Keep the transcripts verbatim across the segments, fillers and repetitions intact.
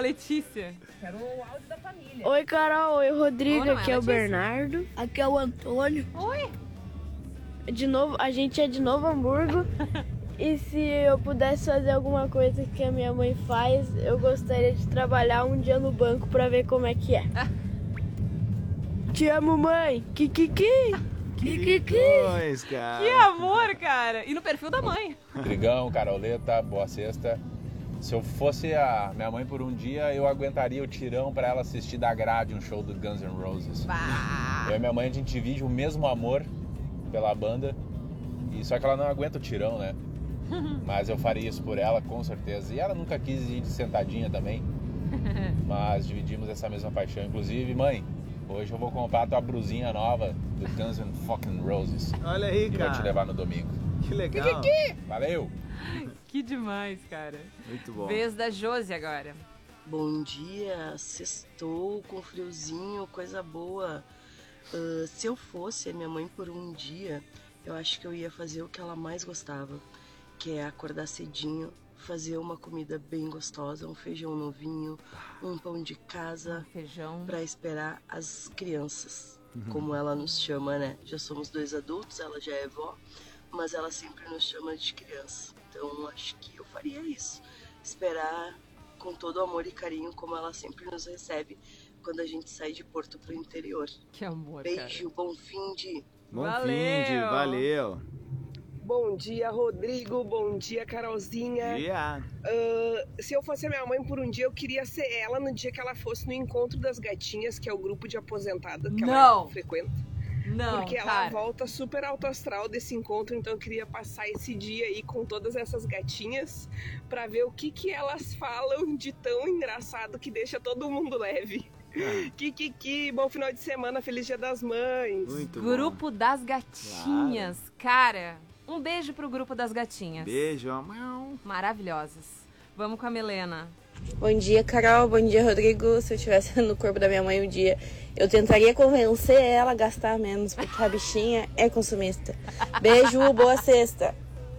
Letícia. Quero o áudio da família. Oi, Carol. Oi, Rodrigo. Olá, aqui é o Letícia. Bernardo. Aqui é o Antônio. Oi. De novo, a gente é de Novo Hamburgo. E se eu pudesse fazer alguma coisa que a minha mãe faz, eu gostaria de trabalhar um dia no banco pra ver como é que é. Te amo, mãe. Kikiki. Kikiki. Pois, cara. Que amor, cara. E no perfil da mãe. Rodrigão, Caroleta, boa sexta. Se eu fosse a minha mãe por um dia, eu aguentaria o tirão pra ela assistir da grade um show do Guns N' Roses. Bah. Eu e minha mãe, a gente divide o mesmo amor pela banda, e só que ela não aguenta o tirão, né? Mas eu faria isso por ela, com certeza. E ela nunca quis ir de sentadinha também, mas dividimos essa mesma paixão. Inclusive, mãe, hoje eu vou comprar a tua brusinha nova do Guns N' fucking Roses. Olha aí, E cara. vou te levar no domingo. Que legal. Valeu! Que demais, cara. Muito bom. Vez da Josi agora. Bom dia, sextou com friozinho, coisa boa. Uh, se eu fosse a minha mãe por um dia, eu acho que eu ia fazer o que ela mais gostava, que é acordar cedinho, fazer uma comida bem gostosa, um feijão novinho, um pão de casa, Feijão. para esperar as crianças, como ela nos chama, né? Já somos dois adultos, ela já é vó, mas ela sempre nos chama de criança. Então acho que eu faria isso, esperar com todo amor e carinho como ela sempre nos recebe quando a gente sai de Porto pro interior. Que amor, Beijo, bom fim de... Bom Valeu. fim de, valeu. Bom dia, Rodrigo. Bom dia, Carolzinha. Yeah. Uh, se eu fosse a minha mãe por um dia, eu queria ser ela no dia que ela fosse no Encontro das Gatinhas, que é o grupo de aposentada que Não. ela frequenta. Não, Porque ela cara. volta super alto astral desse encontro, então eu queria passar esse dia aí com todas essas gatinhas pra ver o que que elas falam de tão engraçado que deixa todo mundo leve. Ah. Kikiki, bom final de semana, feliz Dia das Mães. Muito bom. Grupo das Gatinhas. Cara, um beijo pro Grupo das Gatinhas. Beijo. Miau. Maravilhosas. Vamos com a Milena. Bom dia, Carol. Bom dia, Rodrigo. Se eu estivesse no corpo da minha mãe um dia, eu tentaria convencer ela a gastar menos, porque a bichinha é consumista. Beijo, boa sexta.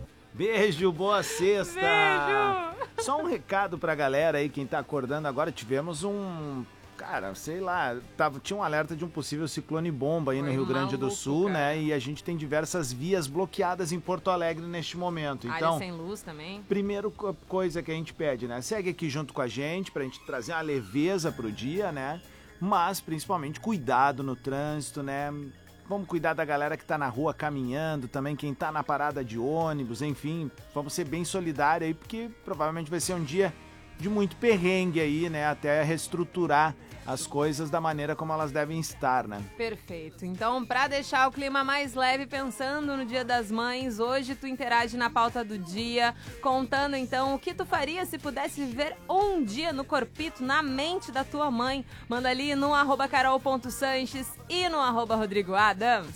Beijo, boa sexta. Beijo. Só um recado pra galera aí, quem tá acordando agora, tivemos um... Cara, sei lá, tava, tinha um alerta de um possível ciclone bomba aí Foi no Rio Grande do maluco, Sul, cara. né? E a gente tem diversas vias bloqueadas em Porto Alegre neste momento. Área Então, sem luz também. primeiro co- coisa que a gente pede, né? Segue aqui junto com a gente pra gente trazer uma leveza pro dia, né? Mas, principalmente, cuidado no trânsito, né? Vamos cuidar da galera que tá na rua caminhando, também quem tá na parada de ônibus, enfim. Vamos ser bem solidários aí, porque provavelmente vai ser um dia de muito perrengue aí, né? Até reestruturar as coisas da maneira como elas devem estar, né? Perfeito. Então, pra deixar o clima mais leve, pensando no Dia das Mães, hoje tu interage na pauta do dia, contando então o que tu faria se pudesse viver um dia no corpito, na mente da tua mãe. Manda ali no arroba carol.sanches e no arroba Rodrigo Adams.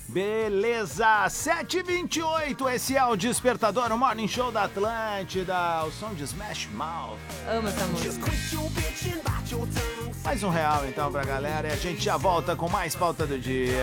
Beleza, sete e vinte e oito, esse é o Despertador, o Morning Show da Atlântida, o som de Smash Mouth. Amo essa música. Mais um real então pra galera e a gente já volta com mais pauta do dia.